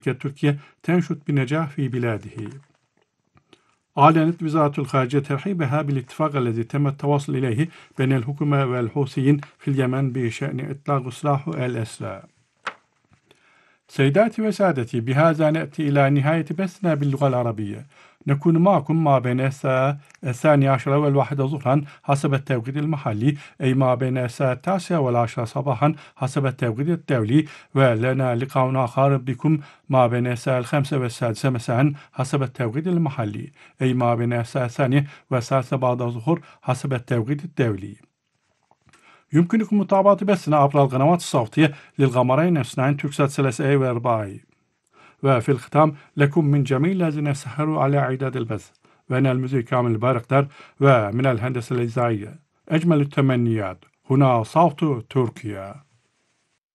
تركيا تنشط بنجاح في بلاده. أعلنت وزارة الخارجية ترحيبها بالاتفاق الذي تم التوصل إليه بين الحكومة والحوثيين في اليمن بشأن إطلاق سلاح الأسلحة. سيداتي وسادتي، بهذا نأتي إلى نهاية بثنا باللغة العربية. نكون معكم ما بين الساعة 12 والواحدة ظهرا حسب التوقيت المحلي، أي ما بين الساعة 9 والعشرة صباحا حسب التوقيت الدولي، ولنا لقاء آخر بكم ما بين الساعة 5 والسادسة مساء حسب التوقيت المحلي، أي ما بين الساعة 2 والساعة بعد الظهر حسب التوقيت الدولي. يمكنكم متابعة بثنا عبر القنوات الصوتية للقمرين 2 توركسات 3A و4. وفي الختام لكم من جميع الذين سهروا على إعداد البث، وأنا المذيع كامل البارقدر، ومن الهندسة الإذاعية أجمل التمنيات. هنا صوت تركيا.